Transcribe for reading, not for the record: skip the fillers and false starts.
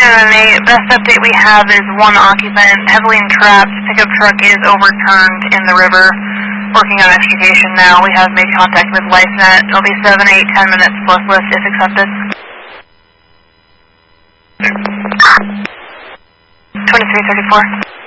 778, best update we have is one occupant heavily entrapped. Pickup truck is overturned in the river. Working on extrication now. We have made contact with LifeNet. It'll be 7, 8, 10 minutes plus lift if accepted. 2334.